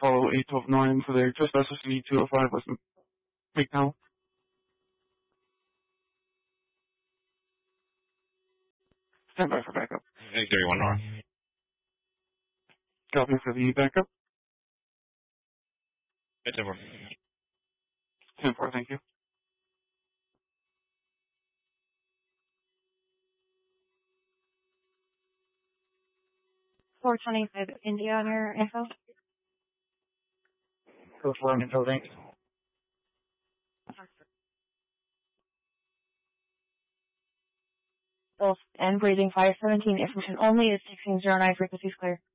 follow 812-9 for the trespass custody 205 West McDowell. Stand by for backup. 831 North. Copy for the backup. 824. 10-4, thank you. .425 India on your info. Code 4 on info, thanks. Both and breathing 517 information only is 1609 frequencies clear.